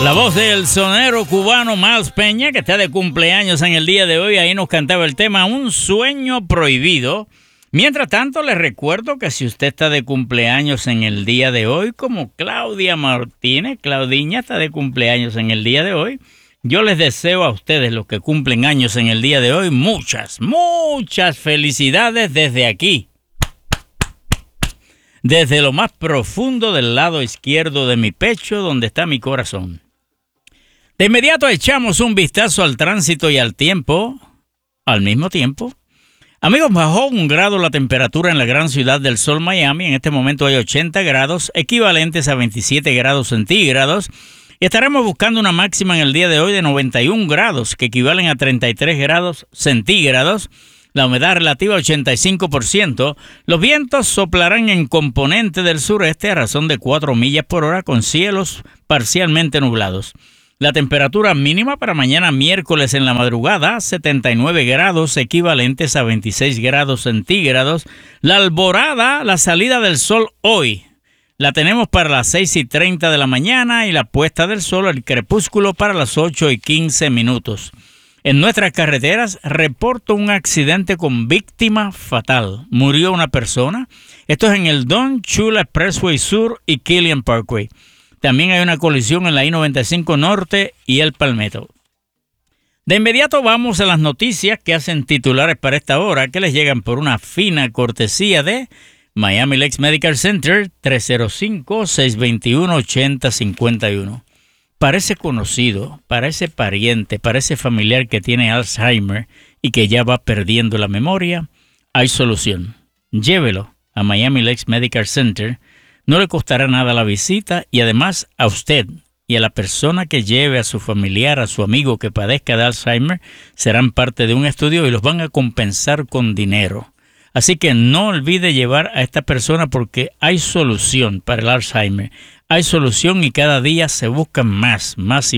La voz del sonero cubano Miles Peña, que está de cumpleaños en el día de hoy, ahí nos cantaba el tema Un sueño prohibido. Mientras tanto, les recuerdo que si usted está de cumpleaños en el día de hoy, como Claudia Martínez, Claudiña está de cumpleaños en el día de hoy, yo les deseo a ustedes, los que cumplen años en el día de hoy, muchas felicidades desde aquí. Desde lo más profundo del lado izquierdo de mi pecho, donde está mi corazón. De inmediato echamos un vistazo al tránsito y al tiempo, al mismo tiempo. Amigos, bajó 1 grado la temperatura en la gran ciudad del sol, Miami. En este momento hay 80 grados, equivalentes a 27 grados centígrados. Y estaremos buscando una máxima en el día de hoy de 91 grados, que equivalen a 33 grados centígrados. La humedad relativa 85%. Los vientos soplarán en componente del sureste a razón de 4 millas por hora con cielos parcialmente nublados. La temperatura mínima para mañana miércoles en la madrugada, 79 grados, equivalentes a 26 grados centígrados. La alborada, la salida del sol hoy, la tenemos para las 6:30 de la mañana y la puesta del sol, el crepúsculo, para las 8:15. En nuestras carreteras, reporto un accidente con víctima fatal. Murió una persona. Esto es en el Don Chula Expressway Sur y Killian Parkway. También hay una colisión en la I-95 Norte y el Palmetto. De inmediato vamos a las noticias que hacen titulares para esta hora, que les llegan por una fina cortesía de Miami Lakes Medical Center, 305-621-8051. Parece conocido, parece pariente, parece familiar que tiene Alzheimer y que ya va perdiendo la memoria. Hay solución. Llévelo a Miami Lakes Medical Center. No le costará nada la visita y además a usted y a la persona que lleve a su familiar, a su amigo que padezca de Alzheimer, serán parte de un estudio y los van a compensar con dinero. Así que no olvide llevar a esta persona porque hay solución para el Alzheimer. Hay solución y cada día se buscan más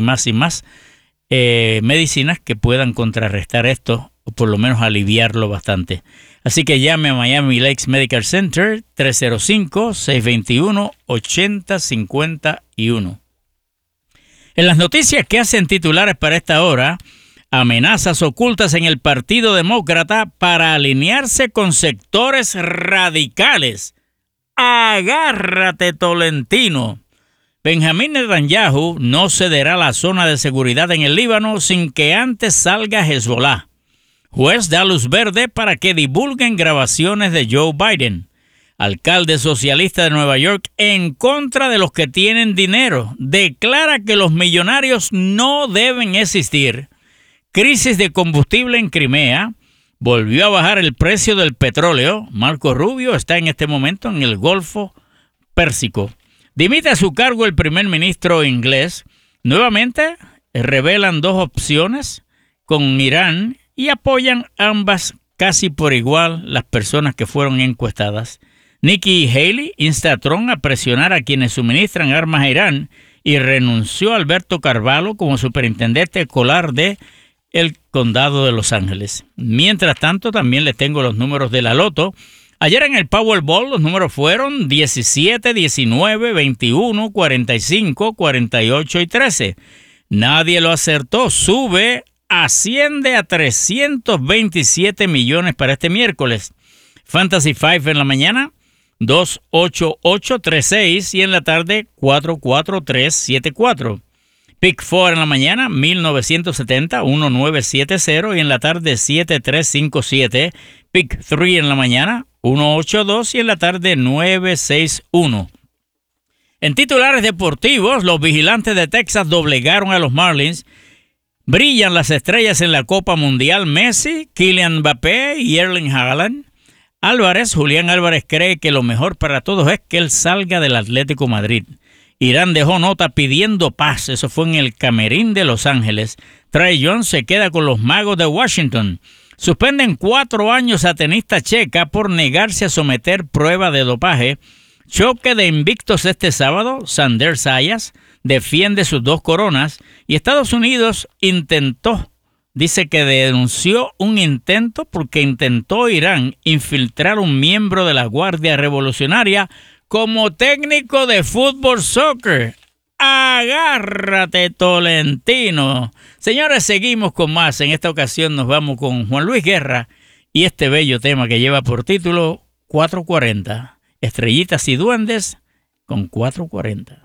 medicinas que puedan contrarrestar esto o por lo menos aliviarlo bastante. Así que llame a Miami Lakes Medical Center 305-621-8051. En las noticias que hacen titulares para esta hora, amenazas ocultas en el Partido Demócrata para alinearse con sectores radicales. Agárrate, Tolentino. Benjamín Netanyahu no cederá la zona de seguridad en el Líbano sin que antes salga Hezbollah. Juez da luz verde para que divulguen grabaciones de Joe Biden. Alcalde socialista de Nueva York en contra de los que tienen dinero. Declara que los millonarios no deben existir. Crisis de combustible en Crimea. Volvió a bajar el precio del petróleo. Marco Rubio está en este momento en el Golfo Pérsico. Dimite a su cargo el primer ministro inglés. Nuevamente revelan 2 opciones con Irán y apoyan ambas casi por igual las personas que fueron encuestadas. Nikki Haley insta a Trump a presionar a quienes suministran armas a Irán y renunció a Alberto Carvalho como superintendente escolar de el condado de Los Ángeles. Mientras tanto, también les tengo los números de la Loto. Ayer en el Powerball los números fueron 17, 19, 21, 45, 48 y 13. Nadie lo acertó. Asciende a 327 millones para este miércoles. Fantasy 5 en la mañana, 28836 y en la tarde 44374. Pick 4 en la mañana, 1970, 1970 y en la tarde 7357. Pick 3 en la mañana, 182 y en la tarde 961. En titulares deportivos, los Vigilantes de Texas doblegaron a los Marlins. Brillan las estrellas en la Copa Mundial Messi, Kylian Mbappé y Erling Haaland. Julián Álvarez cree que lo mejor para todos es que él salga del Atlético Madrid. Irán dejó nota pidiendo paz, eso fue en el camerín de Los Ángeles. Trae Jones se queda con los Magos de Washington. Suspenden 4 años a tenista checa por negarse a someter prueba de dopaje. Choque de invictos este sábado, Sander Sayas defiende sus 2 coronas y Estados Unidos dice que denunció un intento porque intentó Irán infiltrar un miembro de la Guardia Revolucionaria como técnico de fútbol soccer. Agárrate, Tolentino. Señores, seguimos con más. En esta ocasión nos vamos con Juan Luis Guerra y este bello tema que lleva por título 440. Estrellitas y duendes con 440.